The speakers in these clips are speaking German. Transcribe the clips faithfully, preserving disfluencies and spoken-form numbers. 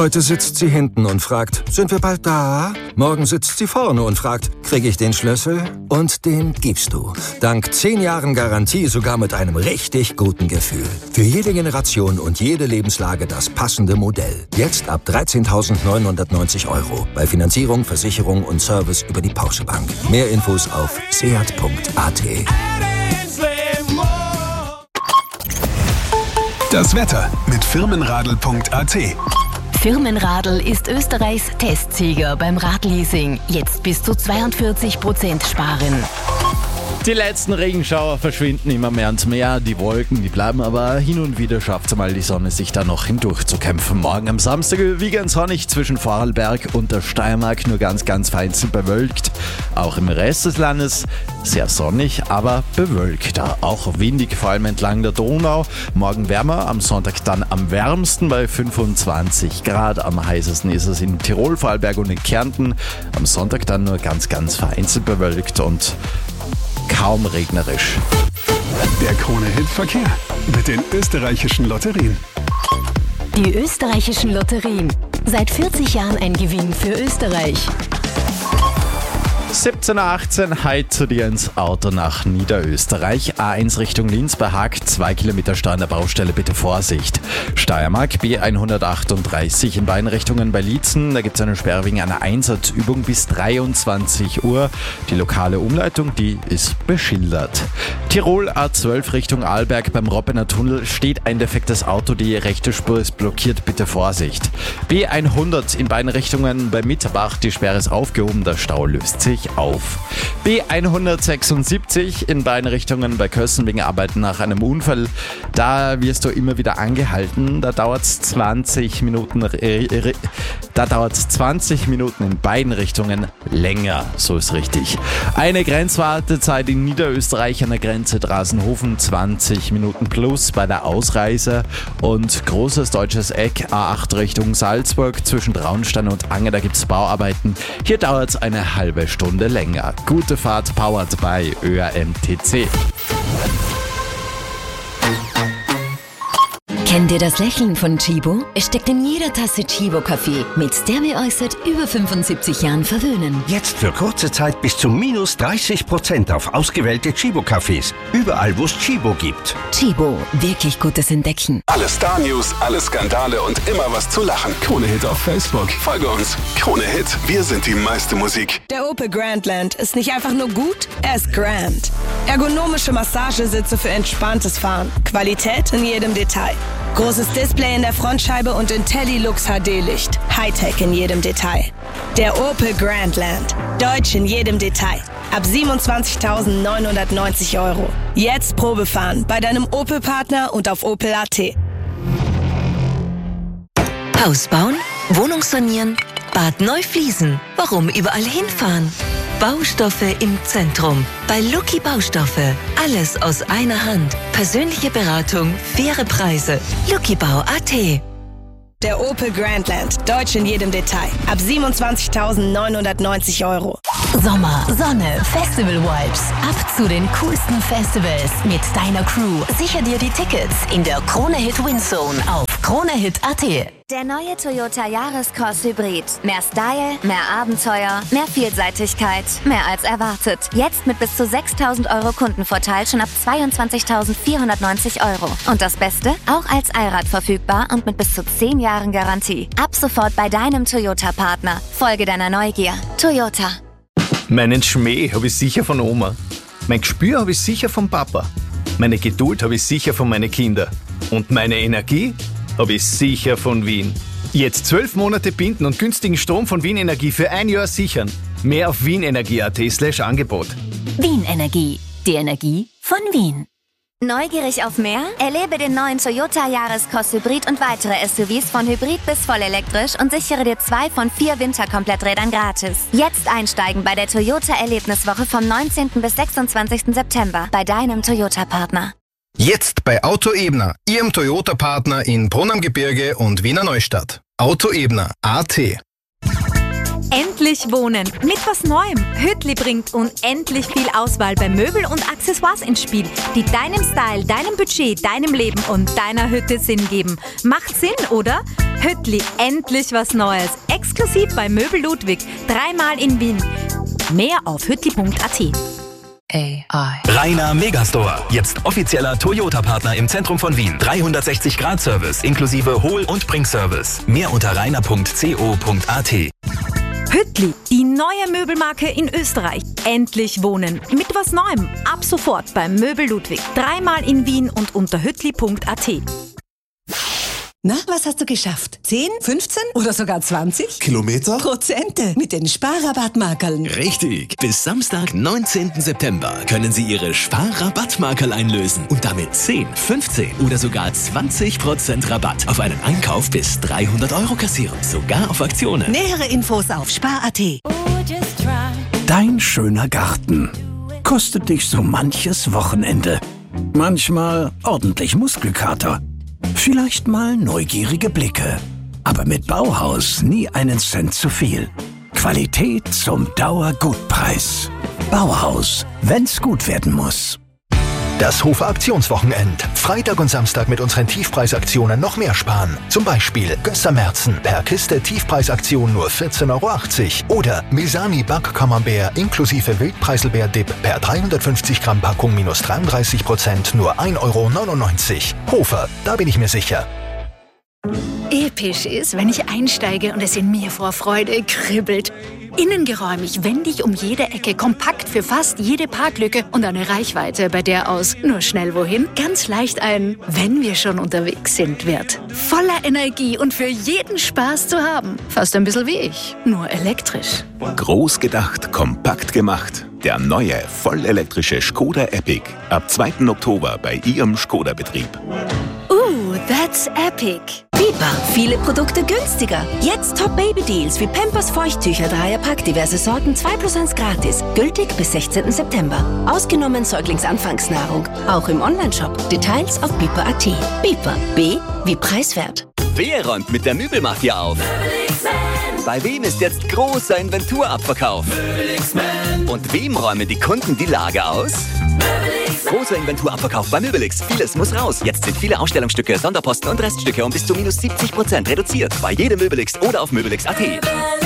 Heute sitzt sie hinten und fragt, sind wir bald da? Morgen sitzt sie vorne und fragt, kriege ich den Schlüssel? Und den gibst du. Dank zehn Jahren Garantie sogar mit einem richtig guten Gefühl. Für jede Generation und jede Lebenslage das passende Modell. Jetzt ab dreizehntausendneunhundertneunzig Euro. Bei Finanzierung, Versicherung und Service über die Porsche Bank. Mehr Infos auf seat punkt a t. Das Wetter mit firmenradl punkt a t. Firmenradl ist Österreichs Testsieger beim Radleasing. Jetzt bis zu zweiundvierzig Prozent sparen. Die letzten Regenschauer verschwinden immer mehr und mehr. Die Wolken, die bleiben, aber hin und wieder schafft es mal die Sonne, sich da noch hindurch zu kämpfen. Morgen am Samstag überwiegend sonnig zwischen Vorarlberg und der Steiermark, nur ganz, ganz vereinzelt bewölkt. Auch im Rest des Landes sehr sonnig, aber bewölkter. Auch windig, vor allem entlang der Donau. Morgen wärmer, am Sonntag dann am wärmsten bei fünfundzwanzig Grad. Am heißesten ist es in Tirol, Vorarlberg und in Kärnten. Am Sonntag dann nur ganz, ganz vereinzelt bewölkt und kaum regnerisch. Der Krone-Hit-Verkehr mit den österreichischen Lotterien. Die österreichischen Lotterien. Seit vierzig Jahren ein Gewinn für Österreich. siebzehn Uhr achtzehn, heute zu dir ins Auto nach Niederösterreich. A eins Richtung Linz bei Haag, zwei Kilometer Stau an der Baustelle, bitte Vorsicht. Steiermark, B hundertachtunddreißig in beiden Richtungen bei Liezen. Da gibt es eine Sperre wegen einer Einsatzübung bis dreiundzwanzig Uhr. Die lokale Umleitung, die ist beschildert. Tirol, A zwölf Richtung Arlberg beim Robbener Tunnel steht ein defektes Auto, die rechte Spur ist blockiert, bitte Vorsicht. B hundert in beiden Richtungen bei Mitterbach, die Sperre ist aufgehoben, der Stau löst sich auf. B hundertsechsundsiebzig in beiden Richtungen bei Kössen wegen Arbeiten nach einem Unfall. Da wirst du immer wieder angehalten. Da dauert es zwanzig Minuten, äh, da dauert es zwanzig Minuten in beiden Richtungen länger. So ist richtig. Eine Grenzwartezeit in Niederösterreich an der Grenze Drasenhofen, zwanzig Minuten plus bei der Ausreise. Und großes deutsches Eck, A acht Richtung Salzburg zwischen Traunstein und Anger, da gibt es Bauarbeiten. Hier dauert es eine halbe Stunde länger. Gute Fahrt, powered by Ö R M T C. Kennt ihr das Lächeln von Chibo? Es steckt in jeder Tasse Chibo-Kaffee. Mit der wir euch seit über fünfundsiebzig Jahren verwöhnen. Jetzt für kurze Zeit bis zu minus dreißig Prozent auf ausgewählte Chibo-Cafés. Überall, wo es Chibo gibt. Chibo, wirklich gutes Entdecken. Alle Star-News, alle Skandale und immer was zu lachen. Krone-Hit auf Facebook. Folge uns. Krone-Hit, wir sind die meiste Musik. Der Opel Grandland ist nicht einfach nur gut, er ist grand. Ergonomische Massagesitze für entspanntes Fahren. Qualität in jedem Detail. Großes Display in der Frontscheibe und IntelliLux H D-Licht. Hightech in jedem Detail. Der Opel Grandland. Deutsch in jedem Detail. Ab siebenundzwanzigtausendneunhundertneunzig Euro. Jetzt Probefahren bei deinem Opel-Partner und auf Opel Punkt a t. Haus bauen, Wohnung sanieren, Bad neu fließen. Warum überall hinfahren? Baustoffe im Zentrum. Bei Lucky Baustoffe. Alles aus einer Hand. Persönliche Beratung, faire Preise. lucky bau punkt a t. Der Opel Grandland. Deutsch in jedem Detail. Ab siebenundzwanzigtausendneunhundertneunzig Euro. Sommer, Sonne, Festival-Vibes. Ab zu den coolsten Festivals mit deiner Crew. Sicher dir die Tickets in der Krone-Hit Windzone auf kronehit punkt a t. Der neue Toyota Yaris-Cross Hybrid. Mehr Style, mehr Abenteuer, mehr Vielseitigkeit, mehr als erwartet. Jetzt mit bis zu sechstausend Euro Kundenvorteil schon ab zweiundzwanzigtausendvierhundertneunzig Euro. Und das Beste? Auch als Allrad verfügbar und mit bis zu zehn Jahren Garantie. Ab sofort bei deinem Toyota-Partner. Folge deiner Neugier. Toyota. Meinen Schmäh habe ich sicher von Oma. Mein Gespür habe ich sicher vom Papa. Meine Geduld habe ich sicher von meinen Kindern. Und meine Energie habe ich sicher von Wien. Jetzt zwölf Monate binden und günstigen Strom von Wien Energie für ein Jahr sichern. Mehr auf wienenergie punkt a t slash Angebot. Wien Energie. Die Energie von Wien. Neugierig auf mehr? Erlebe den neuen Toyota Yaris-Cross Hybrid und weitere S U Vs von Hybrid bis vollelektrisch und sichere dir zwei von vier Winterkompletträdern gratis. Jetzt einsteigen bei der Toyota Erlebniswoche vom neunzehnten bis sechsundzwanzigsten September bei deinem Toyota-Partner. Jetzt bei Auto Ebner, Ihrem Toyota-Partner in Brunn am Gebirge und Wiener Neustadt. Auto Ebner, A T. Endlich wohnen mit was Neuem. Hüttli bringt unendlich viel Auswahl bei Möbel und Accessoires ins Spiel, die deinem Style, deinem Budget, deinem Leben und deiner Hütte Sinn geben. Macht Sinn, oder? Hüttli, endlich was Neues. Exklusiv bei Möbel Ludwig. Dreimal in Wien. Mehr auf hüttli punkt a t. A I. Rainer Megastore. Jetzt offizieller Toyota-Partner im Zentrum von Wien. dreihundertsechzig Grad Service inklusive Hol- und Bringservice. Mehr unter rainer punkt co punkt a t. Hüttli, die neue Möbelmarke in Österreich. Endlich wohnen mit was Neuem. Ab sofort beim Möbel Ludwig. Dreimal in Wien und unter hüttli punkt a t. Na, was hast du geschafft? zehn, fünfzehn oder sogar zwanzig? Kilometer? Prozente mit den Sparrabattmarkerln. Richtig. Bis Samstag, neunzehnten September können Sie Ihre Sparrabattmarkerl einlösen und damit zehn, fünfzehn oder sogar zwanzig Prozent Rabatt auf einen Einkauf bis dreihundert Euro kassieren. Sogar auf Aktionen. Nähere Infos auf spar punkt a t. Dein schöner Garten kostet dich so manches Wochenende. Manchmal ordentlich Muskelkater. Vielleicht mal neugierige Blicke. Aber mit Bauhaus nie einen Cent zu viel. Qualität zum Dauergutpreis. Bauhaus, wenn's gut werden muss. Das Hofer Aktionswochenend. Freitag und Samstag mit unseren Tiefpreisaktionen noch mehr sparen. Zum Beispiel Gösser Märzen per Kiste Tiefpreisaktion nur vierzehn Euro achtzig. Oder Misani Back Camembert inklusive Wildpreiselbeer-Dip per dreihundertfünfzig Gramm Packung minus dreiunddreißig Prozent nur ein Euro neunundneunzig. Hofer, da bin ich mir sicher. Episch ist, wenn ich einsteige und es in mir vor Freude kribbelt. Innengeräumig, wendig um jede Ecke, kompakt für fast jede Parklücke und eine Reichweite, bei der aus nur schnell wohin ganz leicht ein "Wenn wir schon unterwegs sind" wird. Voller Energie und für jeden Spaß zu haben. Fast ein bisschen wie ich, nur elektrisch. Groß gedacht, kompakt gemacht. Der neue, vollelektrische Skoda Epic. Ab zweiten Oktober bei Ihrem Skoda-Betrieb. Uh, that's epic. Biber, viele Produkte günstiger. Jetzt Top-Baby-Deals wie Pampers Feuchttücher, Dreierpack, diverse Sorten, zwei plus eins gratis. Gültig bis sechzehnten September. Ausgenommen Säuglingsanfangsnahrung. Auch im Onlineshop. Details auf biber punkt a t. Biber, B wie preiswert. Wer räumt mit der Möbelmafia auf? Bei wem ist jetzt großer Inventurabverkauf? Und wem räumen die Kunden die Lager aus? Großer Inventurabverkauf bei Möbelix. Vieles muss raus. Jetzt sind viele Ausstellungsstücke, Sonderposten und Reststücke um bis zu minus siebzig Prozent reduziert. Bei jedem Möbelix oder auf möbelix punkt a t.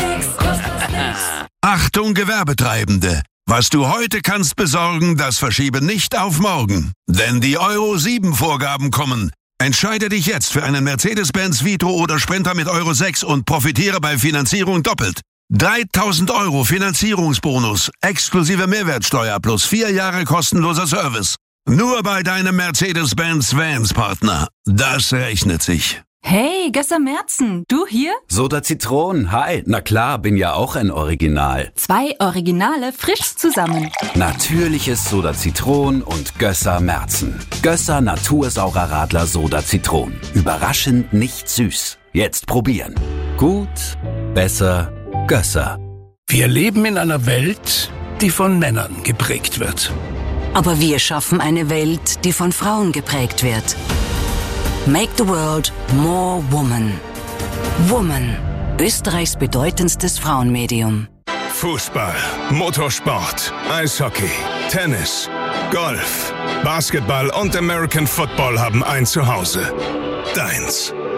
Achtung Gewerbetreibende! Was du heute kannst besorgen, das verschiebe nicht auf morgen. Denn die Euro sieben Vorgaben kommen. Entscheide dich jetzt für einen Mercedes-Benz Vito oder Sprinter mit Euro sechs und profitiere bei Finanzierung doppelt. dreitausend Euro Finanzierungsbonus, exklusive Mehrwertsteuer plus vier Jahre kostenloser Service. Nur bei deinem Mercedes-Benz Vans-Partner. Das rechnet sich. Hey, Gösser Märzen, du hier? Soda Zitron, hi. Na klar, bin ja auch ein Original. Zwei Originale frisch zusammen. Natürliches Soda Zitron und Gösser Märzen. Gösser Natursaurer Radler Soda Zitron. Überraschend nicht süß. Jetzt probieren. Gut, besser, Gösser. Wir leben in einer Welt, die von Männern geprägt wird. Aber wir schaffen eine Welt, die von Frauen geprägt wird. Make the world more woman. Woman, Österreichs bedeutendstes Frauenmedium. Fußball, Motorsport, Eishockey, Tennis, Golf, Basketball und American Football haben ein Zuhause. Deins.